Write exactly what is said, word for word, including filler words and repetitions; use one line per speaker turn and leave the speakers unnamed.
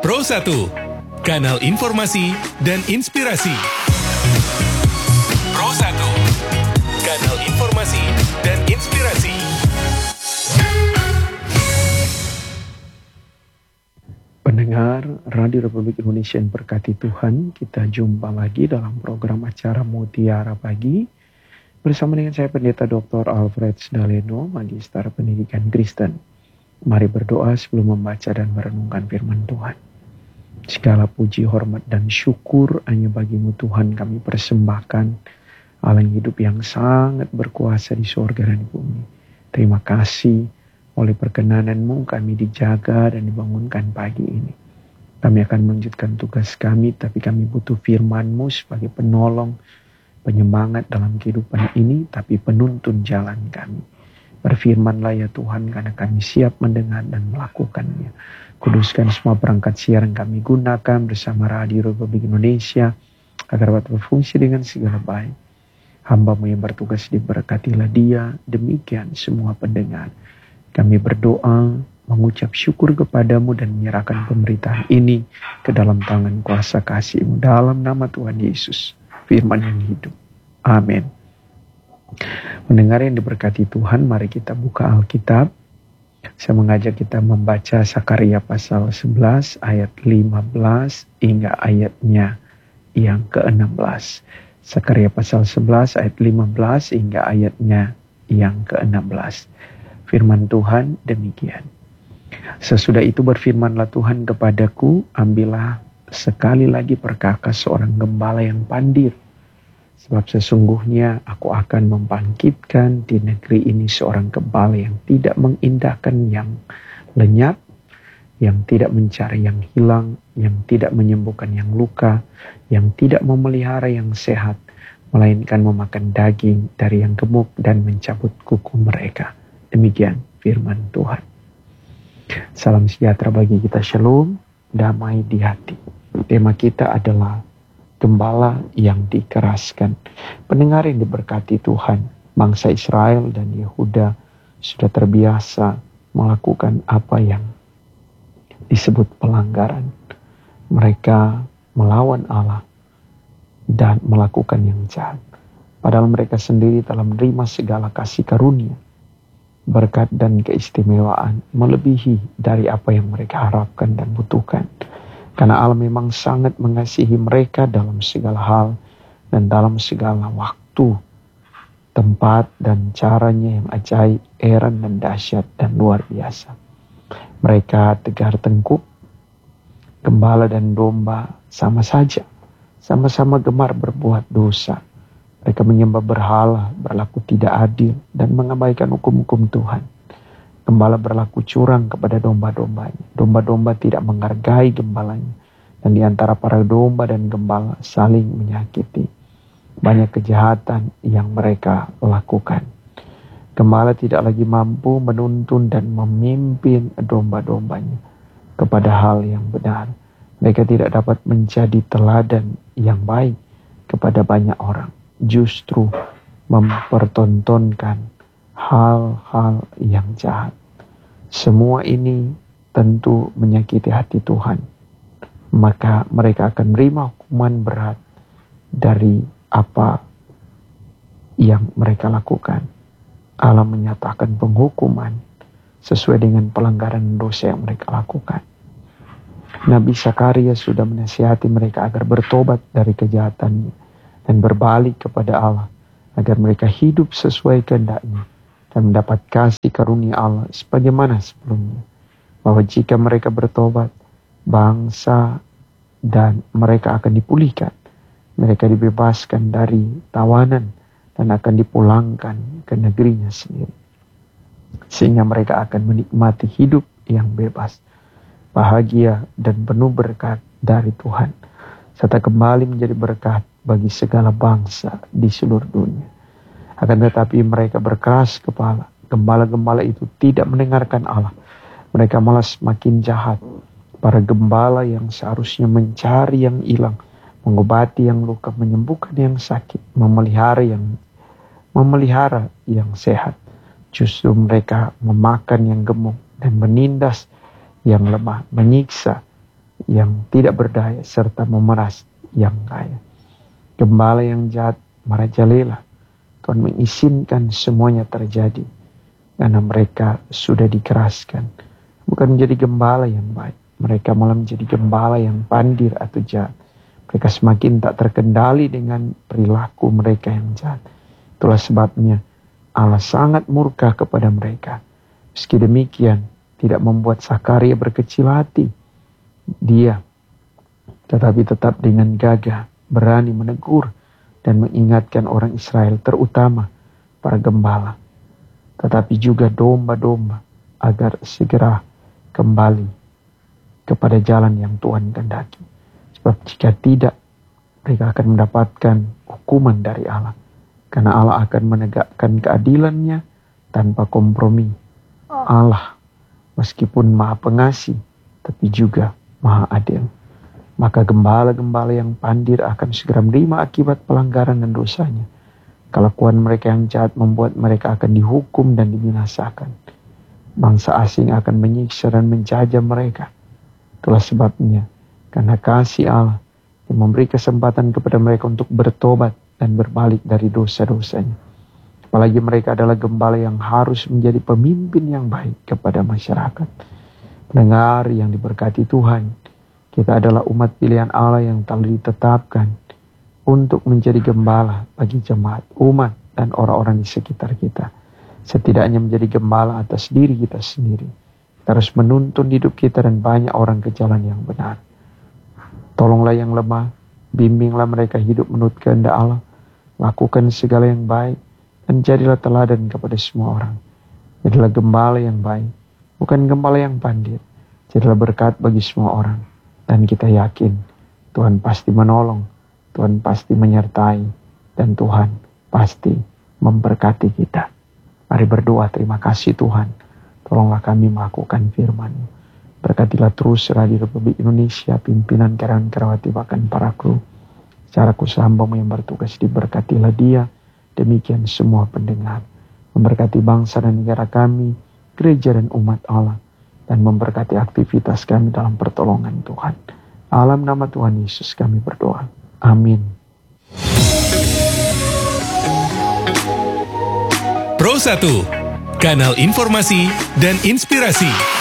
Pro satu, kanal informasi dan inspirasi. Pro satu, kanal informasi dan inspirasi.
Pendengar Radio Republik Indonesia yang berkati Tuhan, kita jumpa lagi dalam program acara Mutiara Pagi bersama dengan saya Pendeta Doktor Alfred Sdaleno, Magister Pendidikan Kristen. Mari berdoa sebelum membaca dan merenungkan firman Tuhan. Segala puji, hormat, dan syukur hanya bagimu Tuhan kami persembahkan, Allah yang hidup yang sangat berkuasa di surga dan di bumi. Terima kasih oleh perkenanan-Mu kami dijaga dan dibangunkan pagi ini. Kami akan melanjutkan tugas kami, tapi kami butuh firman-Mu sebagai penolong, penyemangat dalam kehidupan ini, tapi penuntun jalan kami. Berfirmanlah ya Tuhan, karena kami siap mendengar dan melakukannya. Kuduskan semua perangkat siaran kami gunakan bersama Radio Republik Indonesia, agar dapat berfungsi dengan segala baik. Hamba-Mu yang bertugas diberkatilah dia, demikian semua pendengar. Kami berdoa, mengucap syukur kepadamu dan menyerahkan pemberitaan ini ke dalam tangan kuasa kasih-Mu. Dalam nama Tuhan Yesus, firman yang hidup. Amin. Mendengar yang diberkati Tuhan, mari kita buka Alkitab. Saya mengajak kita membaca Sakaria pasal sebelas ayat lima belas hingga ayatnya yang ke-enam belas. Sakaria pasal sebelas ayat lima belas hingga ayatnya yang ke-enam belas. Firman Tuhan demikian. Sesudah itu berfirmanlah Tuhan kepadaku, ambillah sekali lagi perkakas seorang gembala yang pandir. Sebab sesungguhnya aku akan membangkitkan di negeri ini seorang gembala yang tidak mengindahkan yang lenyap, yang tidak mencari yang hilang, yang tidak menyembuhkan yang luka, yang tidak memelihara yang sehat, melainkan memakan daging dari yang gemuk dan mencabut kuku mereka. Demikian firman Tuhan. Salam sejahtera bagi kita, shalom, damai di hati. Tema kita adalah gembala yang dikeraskan. Pendengar yang diberkati Tuhan, bangsa Israel dan Yehuda sudah terbiasa melakukan apa yang disebut pelanggaran. Mereka melawan Allah dan melakukan yang jahat. Padahal mereka sendiri telah menerima segala kasih karunia, berkat dan keistimewaan melebihi dari apa yang mereka harapkan dan butuhkan. Karena Allah memang sangat mengasihi mereka dalam segala hal dan dalam segala waktu, tempat dan caranya yang ajaib, heran dan dahsyat dan luar biasa. Mereka tegar tengkuk, gembala dan domba sama saja, sama-sama gemar berbuat dosa. Mereka menyembah berhala, berlaku tidak adil dan mengabaikan hukum-hukum Tuhan. Gembala berlaku curang kepada domba-dombanya. Domba-domba tidak menghargai gembalanya. Dan di antara para domba dan gembala saling menyakiti. Banyak kejahatan yang mereka lakukan. Gembala tidak lagi mampu menuntun dan memimpin domba-dombanya kepada hal yang benar. Mereka tidak dapat menjadi teladan yang baik kepada banyak orang. Justru mempertontonkan hal-hal yang jahat. Semua ini tentu menyakiti hati Tuhan. Maka mereka akan menerima hukuman berat dari apa yang mereka lakukan. Allah menyatakan penghukuman sesuai dengan pelanggaran dosa yang mereka lakukan. Nabi Sakaria sudah menasihati mereka agar bertobat dari kejahatannya dan berbalik kepada Allah, agar mereka hidup sesuai kehendaknya dan mendapat kasih karunia Allah sebagaimana sebelumnya. Bahwa jika mereka bertobat, bangsa dan mereka akan dipulihkan. Mereka dibebaskan dari tawanan dan akan dipulangkan ke negerinya sendiri. Sehingga mereka akan menikmati hidup yang bebas, bahagia dan penuh berkat dari Tuhan. Serta kembali menjadi berkat bagi segala bangsa di seluruh dunia. Akan tetapi mereka berkeras kepala. Gembala-gembala itu tidak mendengarkan Allah. Mereka malah semakin jahat. Para gembala yang seharusnya mencari yang hilang, mengobati yang luka, menyembuhkan yang sakit, memelihara yang memelihara yang sehat. Justru mereka memakan yang gemuk dan menindas yang lemah, menyiksa yang tidak berdaya serta memeras yang kaya. Gembala yang jahat merajalela. Tuhan mengizinkan semuanya terjadi karena mereka sudah dikeraskan. Bukan menjadi gembala yang baik, mereka malah menjadi gembala yang pandir atau jahat. Mereka semakin tak terkendali dengan perilaku mereka yang jahat. Itulah sebabnya Allah sangat murka kepada mereka. Meski demikian, tidak membuat Sakaria berkecil hati. Dia tetapi tetap dengan gagah berani menegur dan mengingatkan orang Israel, terutama para gembala, tetapi juga domba-domba, agar segera kembali kepada jalan yang Tuhan kehendaki. Sebab jika tidak, mereka akan mendapatkan hukuman dari Allah. Karena Allah akan menegakkan keadilannya tanpa kompromi. Allah meskipun Maha Pengasih, tapi juga Maha Adil. Maka gembala-gembala yang pandir akan segera menerima akibat pelanggaran dan dosanya. Kelakuan mereka yang jahat membuat mereka akan dihukum dan dibinasakan. Bangsa asing akan menyiksa dan menjajah mereka. Itulah sebabnya, karena kasih Allah yang memberi kesempatan kepada mereka untuk bertobat dan berbalik dari dosa-dosanya. Apalagi mereka adalah gembala yang harus menjadi pemimpin yang baik kepada masyarakat. Pendengar yang diberkati Tuhan, kita adalah umat pilihan Allah yang telah ditetapkan untuk menjadi gembala bagi jemaat, umat, dan orang-orang di sekitar kita. Setidaknya menjadi gembala atas diri kita sendiri. Kita harus menuntun hidup kita dan banyak orang ke jalan yang benar. Tolonglah yang lemah, bimbinglah mereka hidup menurut kehendak Allah. Lakukan segala yang baik, dan jadilah teladan kepada semua orang. Jadilah gembala yang baik, bukan gembala yang pandir. Jadilah berkat bagi semua orang. Dan kita yakin Tuhan pasti menolong, Tuhan pasti menyertai, dan Tuhan pasti memberkati kita. Mari berdoa, terima kasih Tuhan. Tolonglah kami melakukan firman-Mu. Berkatilah terus Radio Republik Indonesia, pimpinan karyawan karyawati bahkan para kru. Secara khusus hamba-Mu yang bertugas, diberkatilah dia, demikian semua pendengar. Memberkati bangsa dan negara kami, gereja dan umat Allah, dan memberkati aktivitas kami dalam pertolongan Tuhan. Dalam nama Tuhan Yesus kami berdoa. Amin.
Pro satu, kanal informasi dan inspirasi.